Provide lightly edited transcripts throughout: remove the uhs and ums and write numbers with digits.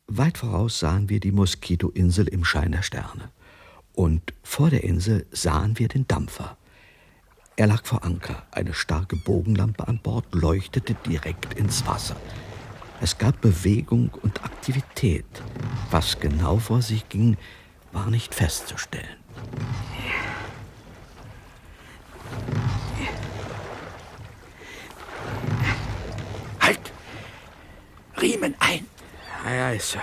Weit voraus sahen wir die Moskitoinsel im Schein der Sterne. Und vor der Insel sahen wir den Dampfer. Er lag vor Anker. Eine starke Bogenlampe an Bord leuchtete direkt ins Wasser. Es gab Bewegung und Aktivität. Was genau vor sich ging, war nicht festzustellen. Halt! Riemen ein! Ja, Sir.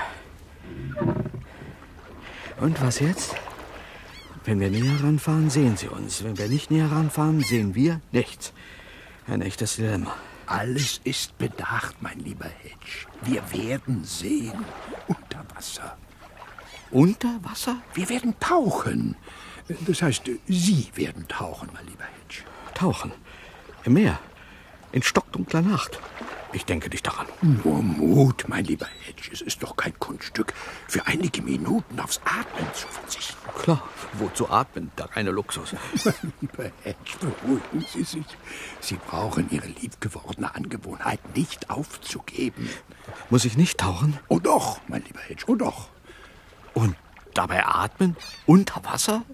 Und was jetzt? Wenn wir näher ranfahren, sehen Sie uns. Wenn wir nicht näher ranfahren, sehen wir nichts. Ein echtes Dilemma. Alles ist bedacht, mein lieber Hedge. Wir werden sehen. Unter Wasser. Unter Wasser? Wir werden tauchen. Das heißt, Sie werden tauchen, mein lieber Hedge. Tauchen? Im Meer? In stockdunkler Nacht? Ich denke nicht daran. Nur Mut, mein lieber Hedge. Es ist doch kein Kunststück, für einige Minuten aufs Atmen zu verzichten. Klar, wozu atmen? Der reine Luxus. Mein lieber Hedge, beruhigen Sie sich. Sie brauchen Ihre liebgewordene Angewohnheit nicht aufzugeben. Muss ich nicht tauchen? Oh doch, mein lieber Hedge, oh doch. Und dabei atmen? Unter Wasser?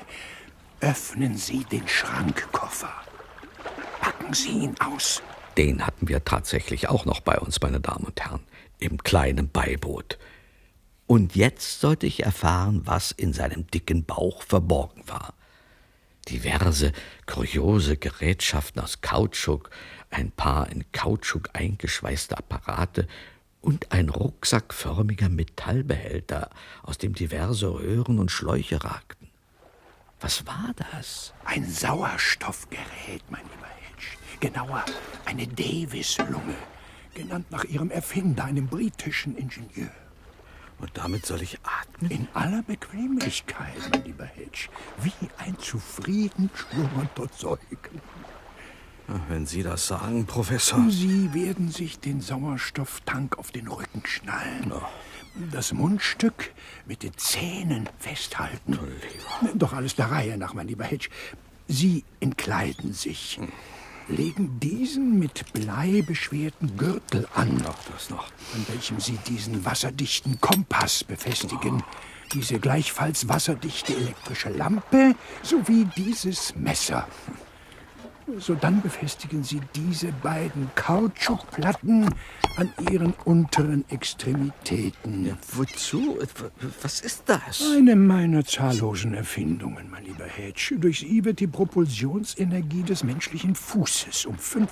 Öffnen Sie den Schrankkoffer. Packen Sie ihn aus. Den hatten wir tatsächlich auch noch bei uns, meine Damen und Herren, im kleinen Beiboot. Und jetzt sollte ich erfahren, was in seinem dicken Bauch verborgen war. Diverse, kuriose Gerätschaften aus Kautschuk, ein paar in Kautschuk eingeschweißte Apparate und ein rucksackförmiger Metallbehälter, aus dem diverse Röhren und Schläuche ragten. Was war das? Ein Sauerstoffgerät, mein lieber Hedge. Genauer, eine Davis-Lunge, genannt nach ihrem Erfinder, einem britischen Ingenieur. Und damit soll ich atmen? In aller Bequemlichkeit, mein lieber Hedge, wie ein zufrieden schlummernder Säugling. Wenn Sie das sagen, Professor. Sie werden sich den Sauerstofftank auf den Rücken schnallen. Oh. Das Mundstück mit den Zähnen festhalten. Doch alles der Reihe nach, mein lieber Hedge. Sie entkleiden sich. Legen diesen mit Blei beschwerten Gürtel an, an welchem Sie diesen wasserdichten Kompass befestigen, diese gleichfalls wasserdichte elektrische Lampe sowie dieses Messer. Sodann befestigen Sie diese beiden Kautschukplatten an Ihren unteren Extremitäten. Ja, wozu? Was ist das? Eine meiner zahllosen Erfindungen, mein lieber Hedge. Durch sie wird die Propulsionsenergie des menschlichen Fußes um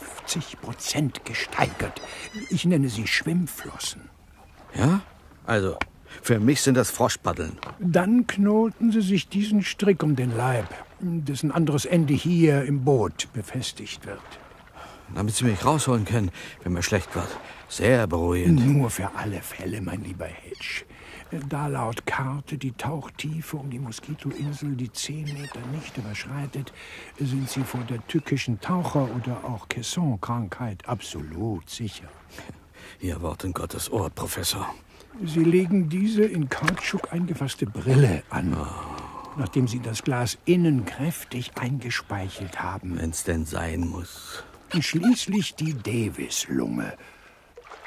50% gesteigert. Ich nenne sie Schwimmflossen. Ja? Also, für mich sind das Froschpaddeln. Dann knoten Sie sich diesen Strick um den Leib, dessen anderes Ende hier im Boot befestigt wird. Damit Sie mich rausholen können, wenn mir schlecht wird. Sehr beruhigend. Nur für alle Fälle, mein lieber Hedge. Da laut Karte die Tauchtiefe um die Moskitoinsel die 10 Meter nicht überschreitet, sind Sie vor der tückischen Taucher- oder auch Caisson-Krankheit absolut sicher. Ihr Wort in Gottes Ohr, Professor. Sie legen diese in Kautschuk eingefasste Brille an, nachdem Sie das Glas innen kräftig eingespeichelt haben. Wenn's denn sein muss. Und schließlich die Davis-Lunge,